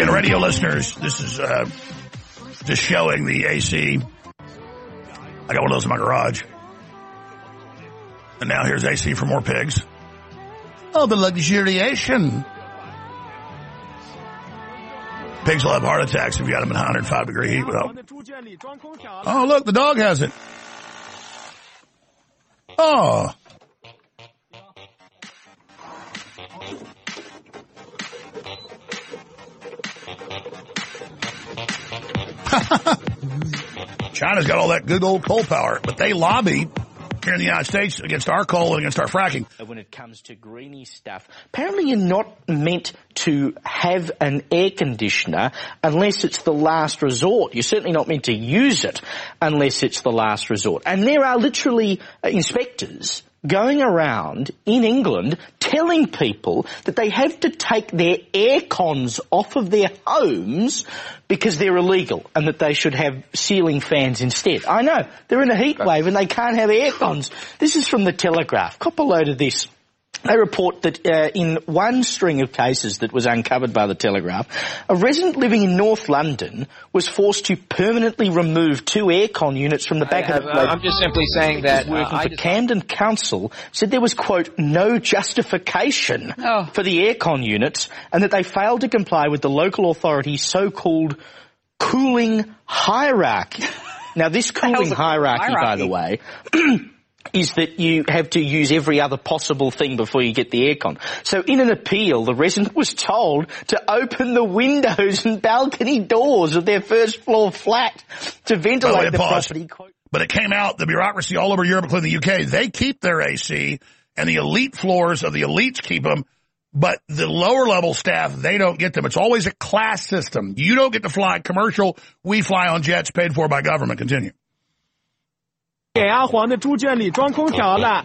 Again, radio listeners, this is just showing the AC. I got one of those in my garage. And now here's AC for more pigs. Oh, the luxuriation. Pigs will have heart attacks if you got them in 105-degree heat. Oh, look, the dog has it. Oh. China's got all that good old coal power, but they lobby here in the United States against our coal and against our fracking. When it comes to greeny stuff, apparently you're not meant to have an air conditioner unless it's the last resort. You're certainly not meant to use it unless it's the last resort. And there are literally inspectors going around in England telling people that they have to take their air cons off of their homes because they're illegal and that they should have ceiling fans instead. I know, they're in a heat wave and they can't have air cons. This is from the Telegraph. Cop a load of this. They report that in one string of cases that was uncovered by the Telegraph, a resident living in North London was forced to permanently remove 2 aircon units from the back of the place. I'm just simply saying that working for Camden Council said there was, quote, no justification for the aircon units and that they failed to comply with the local authority's so-called cooling hierarchy. Now, this cooling hierarchy, by the way, is that you have to use every other possible thing before you get the aircon. So in an appeal, the resident was told to open the windows and balcony doors of their first floor flat to ventilate the property. But it came out, the bureaucracy all over Europe, including the UK, they keep their AC, and the elite floors of the elites keep them, but the lower level staff, they don't get them. It's always a class system. You don't get to fly commercial. We fly on jets paid for by government. Continue. 给阿黄的猪圈里装空调了。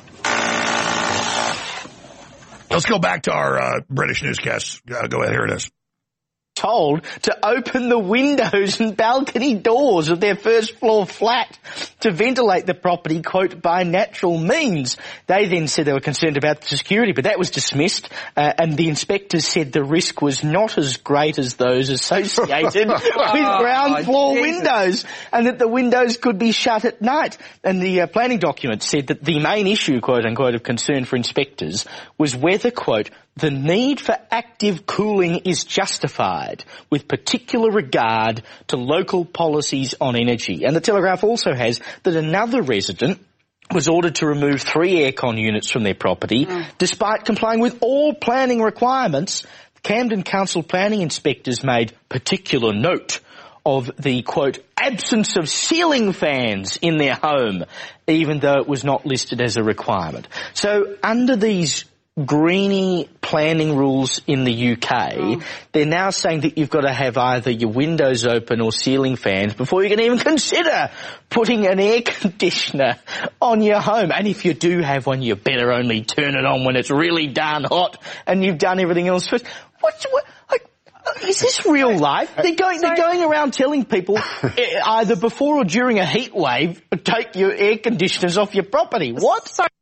Let's go back to our British newscast. Go ahead, here it is. Told to open the windows and balcony doors of their first floor flat to ventilate the property, quote, by natural means. They then said they were concerned about the security, but that was dismissed, and the inspectors said the risk was not as great as those associated with ground floor windows, and that the windows could be shut at night. And the planning document said that the main issue, quote unquote, of concern for inspectors was whether, quote, the need for active cooling is justified with particular regard to local policies on energy. And the Telegraph also has that another resident was ordered to remove 3 aircon units from their property despite complying with all planning requirements. Camden Council planning inspectors made particular note of the, quote, absence of ceiling fans in their home, even though it was not listed as a requirement. So under these greeny planning rules in the UK, they're now saying that you've got to have either your windows open or ceiling fans before you can even consider putting an air conditioner on your home. And if you do have one, you better only turn it on when it's really darn hot and you've done everything else first. Is this real life? They're going around telling people either before or during a heat wave, take your air conditioners off your property. What?